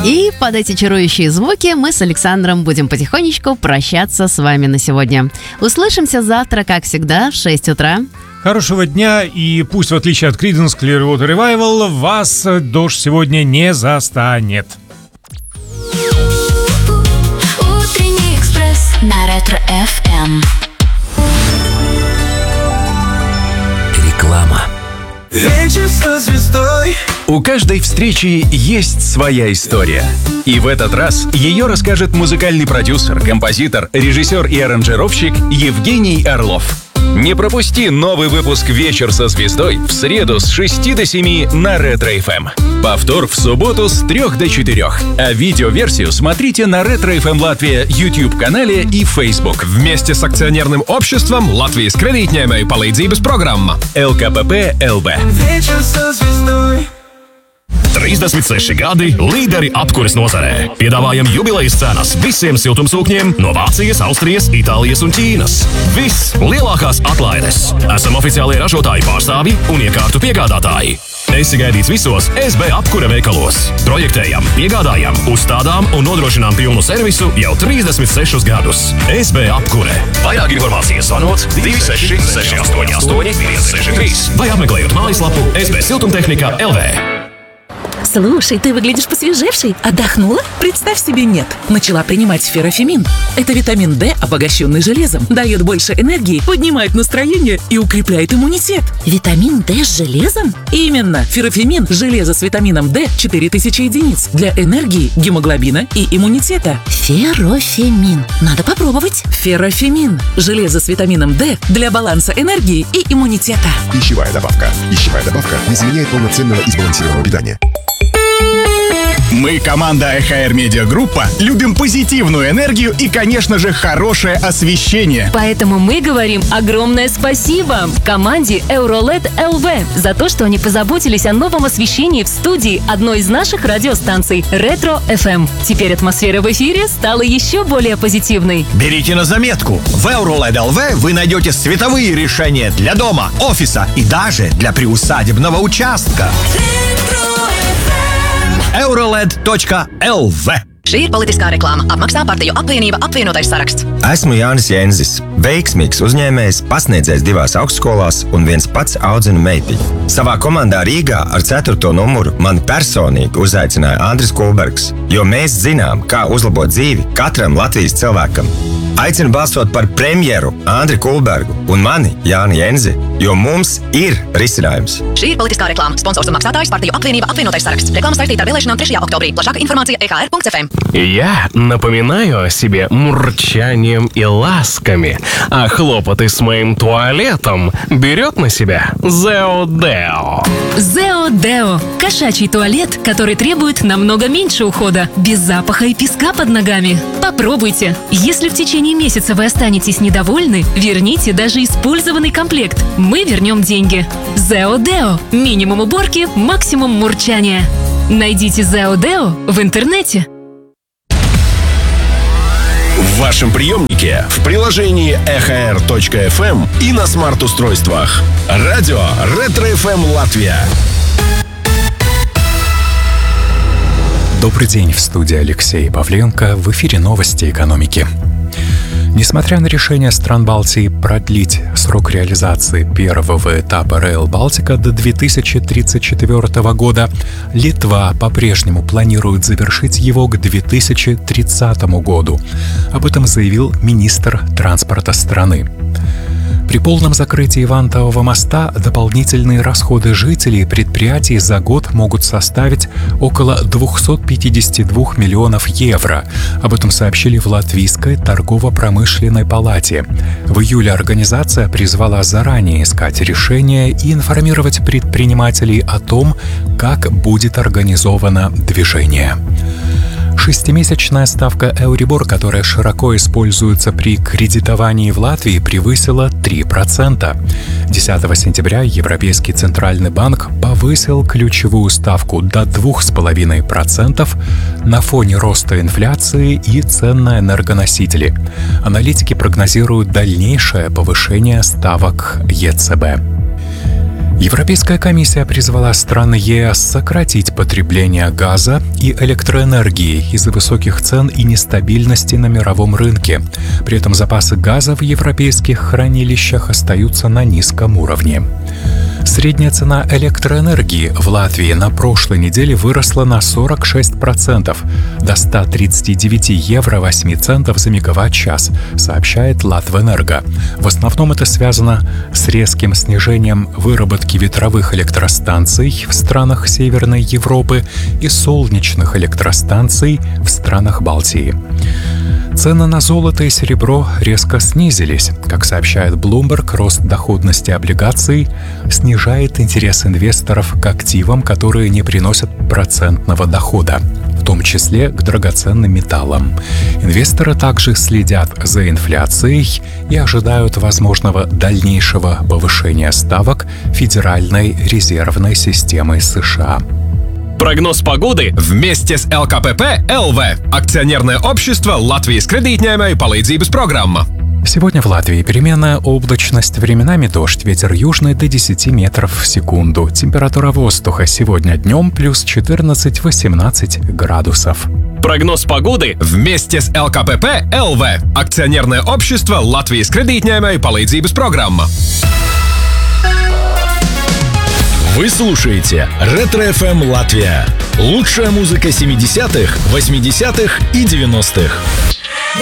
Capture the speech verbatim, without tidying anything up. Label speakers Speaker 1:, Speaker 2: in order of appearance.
Speaker 1: И под эти чарующие звуки мы с Александром будем потихонечку прощаться с вами на сегодня. Услышимся завтра, как всегда, в шесть утра.
Speaker 2: Хорошего дня, и пусть, в отличие от Creedence Clearwater Revival, вас дождь сегодня не застанет.
Speaker 3: Утренний экспресс на Ретро эф эм.
Speaker 4: Реклама.
Speaker 5: Вечер со звездой.
Speaker 4: У каждой встречи есть своя история. И в этот раз ее расскажет музыкальный продюсер, композитор, режиссер и аранжировщик Евгений Орлов. Не пропусти новый выпуск «Вечер со звездой» в среду с шести до семи на Ретро эф эм. Повтор в субботу с трех до четырех. А видеоверсию смотрите на Ретро эф эм Латвия YouTube-канале и Facebook.
Speaker 6: Вместе с акционерным обществом Латвijas kredītņēmēju palīdzības programma
Speaker 4: эл ка пэ пэ эл бэ.
Speaker 5: Вечер со звездой.
Speaker 7: trīsdesmit seši gadi līderi apkures nozarē. Piedāvājam jubilejas cenas visiem siltumsūkņiem no Vācijas, Austrijas, Itālijas un Ķīnas. Viss lielākās atlaides. Esam oficiālie ražotāji pārstāvji un iekārtu piegādātāji. Esi gaidīts visos es be apkure veikalos. Projektējam, piegādājam, uzstādām un nodrošinām pilnu servisu jau trīsdesmit sešus gadus. es be apkure. Vairāk informācijas zvanot divi seši seši astoņi astoņi viens seši trīs vai apmeklējot mājaslapu es be siltumtehnika эл вэ.
Speaker 8: Слушай, ты выглядишь посвежевшей. Отдохнула? Представь себе, нет. Начала принимать феррофемин. Это витамин D, обогащенный железом. Дает больше энергии, поднимает настроение и укрепляет иммунитет. Витамин D с железом? Именно. Феррофемин – железо с витамином D четыре тысячи единиц. Для энергии, гемоглобина и иммунитета. Феррофемин. Надо попробовать. Феррофемин – железо с витамином D для баланса энергии и иммунитета.
Speaker 9: Пищевая добавка. Пищевая добавка не заменяет полноценного и сбалансированного питания.
Speaker 10: Мы, команда эй эйч ар Media Группа, любим позитивную энергию и, конечно же, хорошее освещение.
Speaker 11: Поэтому мы говорим огромное спасибо команде Euroled эл вэ за то, что они позаботились о новом освещении в студии одной из наших радиостанций Ретро эф эм. Теперь атмосфера в эфире стала еще более позитивной.
Speaker 12: Берите на заметку. В Euroled эл вэ вы найдете световые решения для дома, офиса и даже для приусадебного участка. Euroled точка эл вэ.
Speaker 13: Šī ir politiskā reklāma. Apmaksā partiju apvienība apvienotais saraksts.
Speaker 14: Esmu Jānis Jenzis, veiksmīgs uzņēmējs, pasniedzējs divās augstskolās un viens pats audzinu meitiņu. Savā komandā Rīgā ar ceturto numuru mani personīgi uzaicināja Andris Kulbergs, jo mēs zinām, kā uzlabot dzīvi katram Latvijas cilvēkam. Aicinu balsot par premjeru Andri Kulbergu un mani, Jāni Jenzi, jo mums ir risinājums.
Speaker 13: Šī ir politiskā reklāma. Sponsors un maksātājs partiju apvienība apvienotais saraksts. Реклама saistīta ar vēlēšanām trešajā oktobrī. Plašāka информация эй эйч ар точка эф эм.
Speaker 15: Я напоминаю о себе мурчанием и ласками, а хлопоты с моим туалетом берет на себя Zeo Deo.
Speaker 11: Zeo Deo – кошачий туалет, который требует намного меньше ухода, без запаха и песка под ногами. Попробуйте. Если в течение месяца вы останетесь недовольны, верните даже использованный комплект. Мы вернем деньги. Zeo Deo – минимум уборки, максимум мурчания. Найдите Zeo Deo в интернете.
Speaker 7: В вашем приемнике, в приложении эй эйч ар точка эф эм и на смарт-устройствах. Радио Ретро эф эм Латвия.
Speaker 16: Добрый день, в студии Алексей Павленко, в эфире новости экономики. Несмотря на решение стран Балтии продлить срок реализации первого этапа Rail Baltica до две тысячи тридцать четвёртого года, Литва по-прежнему планирует завершить его к две тысячи тридцатому году. Об этом заявил министр транспорта страны. При полном закрытии Вантового моста дополнительные расходы жителей и предприятий за год могут составить около двести пятьдесят два миллионов евро. Об этом сообщили в Латвийской торгово-промышленной палате. В июле организация призвала заранее искать решения и информировать предпринимателей о том, как будет организовано движение. Шестимесячная ставка Euribor, которая широко используется при кредитовании в Латвии, превысила три процента. десятого сентября Европейский центральный банк повысил ключевую ставку до двух с половиной процентов на фоне роста инфляции и цен на энергоносители. Аналитики прогнозируют дальнейшее повышение ставок е цэ бэ. Европейская комиссия призвала страны ЕС сократить потребление газа и электроэнергии из-за высоких цен и нестабильности на мировом рынке. При этом запасы газа в европейских хранилищах остаются на низком уровне. Средняя цена электроэнергии в Латвии на прошлой неделе выросла на сорок шесть процентов до ста тридцати девяти евро восемь центов за мегаватт-час, сообщает Латвэнерго. В основном это связано с резким снижением выработки ветровых электростанций в странах Северной Европы и солнечных электростанций в странах Балтии. Цены на золото и серебро резко снизились. Как сообщает Bloomberg, рост доходности облигаций снижает интерес инвесторов к активам, которые не приносят процентного дохода, в том числе к драгоценным металлам. Инвесторы также следят за инфляцией и ожидают возможного дальнейшего повышения ставок Федеральной резервной системы США.
Speaker 6: Прогноз погоды вместе с эл ка пэ пэ эл ви. Акционерное общество Латвijas кредитņēmēju palīdzības программа.
Speaker 16: Сегодня в Латвии переменная облачность, временами дождь, ветер южный до десяти метров в секунду. Температура воздуха сегодня днем плюс четырнадцать-восемнадцать градусов.
Speaker 6: Прогноз погоды вместе с эл ка пэ пэ эл ви. Акционерное общество Латвijas кредитņēmēju palīdzības программа.
Speaker 10: Вы слушаете Ретро-эф эм Латвия. Лучшая музыка семидесятых, восьмидесятых и девяностых.